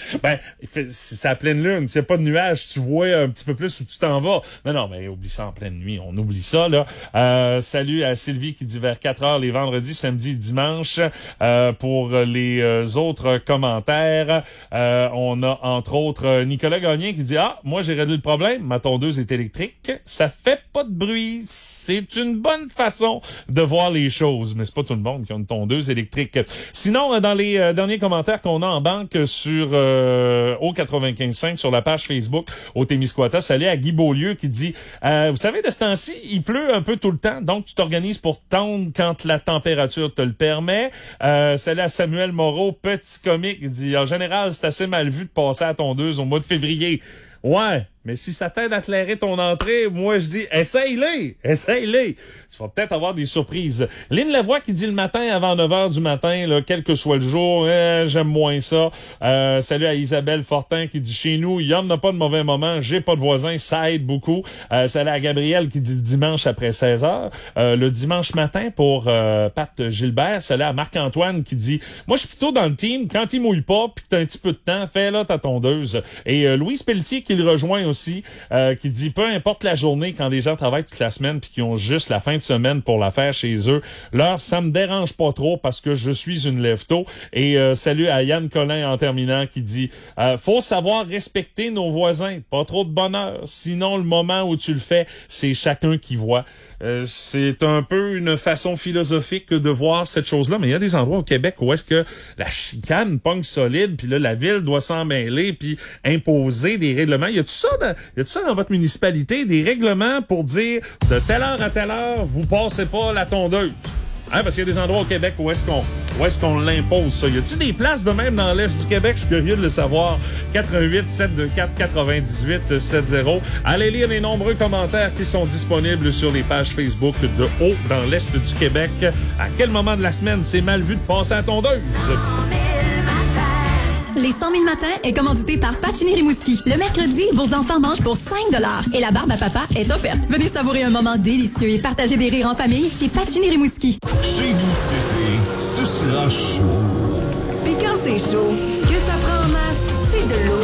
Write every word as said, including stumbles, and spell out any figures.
Ben, c'est à pleine lune. S'il n'y a pas de nuages, tu vois un petit peu plus où tu t'en vas. Non, non, mais oublie ça en pleine nuit. On oublie ça, là. Euh, salut à Sylvie qui dit vers quatre heures les vendredis, samedi, dimanche. Euh, pour les euh, autres commentaires, euh, on a entre autres Nicolas Gagné qui dit « Ah, moi j'ai réglé le problème. Ma tondeuse est électrique. Ça fait pas de bruit. C'est une bonne façon de voir les choses. » Mais c'est pas tout le monde qui a une tondeuse électrique. Sinon, dans les euh, derniers commentaires qu'on a en banque sur euh, au quatre-vingt-quinze cinq sur la page Facebook au Témiscouata, salut à Guy Beaulieu qui dit euh, vous savez, de ce temps-ci, il pleut un peu tout le temps, donc tu t'organises pour tondre quand la température te le permet. Euh, salut à Samuel Moreau, petit comique, il dit en général, c'est assez mal vu de passer à la tondeuse au mois de février. Ouais, mais si ça t'aide à clairer ton entrée, moi je dis essaye-les, essaye-les. Tu vas peut-être avoir des surprises. Lynn Lavoie qui dit le matin avant neuf heures du matin, là, quel que soit le jour, eh, j'aime moins ça. Euh, salut à Isabelle Fortin qui dit chez nous, il y en a pas de mauvais moments, j'ai pas de voisins, ça aide beaucoup. Euh, salut à Gabrielle qui dit dimanche après seize heures. Euh, le dimanche matin pour euh, Pat Gilbert. Salut à Marc-Antoine qui dit moi je suis plutôt dans le team, quand il mouille pas puis que t'as un petit peu de temps, fais là ta tondeuse. Et euh, Louise Pelletier qui le rejoint aussi, euh, qui dit peu importe la journée quand des gens travaillent toute la semaine puis qui ont juste la fin de semaine pour la faire chez eux, leur ça me dérange pas trop parce que je suis une lève-tôt. Et euh, salut à Yann Collin en terminant qui dit euh, faut savoir respecter nos voisins, pas trop de bonheur, sinon le moment où tu le fais, c'est chacun qui voit. Euh, c'est un peu une façon philosophique de voir cette chose-là, mais il y a des endroits au Québec où est-ce que la chicane pogne solide, puis là la ville doit s'en mêler puis imposer des règlements. Y a-tu ça dans, y a-tu ça dans votre municipalité, des règlements pour dire de telle heure à telle heure, vous passez pas la tondeuse? Hein, parce qu'il y a des endroits au Québec où est-ce qu'on où est-ce qu'on l'impose, ça. Y a-t-il des places de même dans l'Est du Québec? Je suis curieux de le savoir. quatre un huit sept deux quatre neuf huit sept zéro. Allez lire les nombreux commentaires qui sont disponibles sur les pages Facebook de Haut dans l'Est du Québec. À quel moment de la semaine c'est mal vu de passer à la tondeuse? Les cent mille matins est commandité par Pacini Rimouski. Le mercredi, vos enfants mangent pour cinq dollars et la barbe à papa est offerte. Venez savourer un moment délicieux et partager des rires en famille chez Pacini Rimouski. Chez nous cet été, ce sera chaud. Puis quand c'est chaud, ce que ça prend en masse, c'est de l'eau.